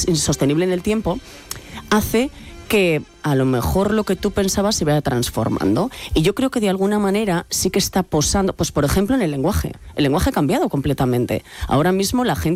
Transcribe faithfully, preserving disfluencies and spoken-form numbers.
sostenible en el tiempo, hace que a lo mejor lo que tú pensabas se vaya transformando. Y yo creo que de alguna manera sí que está posando, pues por ejemplo en el lenguaje. El lenguaje ha cambiado completamente. Ahora mismo la gente